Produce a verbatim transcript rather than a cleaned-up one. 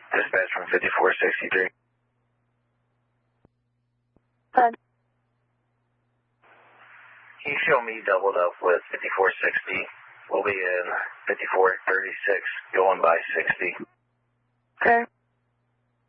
Dispatch from fifty-four sixty-three. Bud. Can you show me doubled up with fifty-four sixty? We'll be in fifty-four thirty-six, going by sixty. Okay.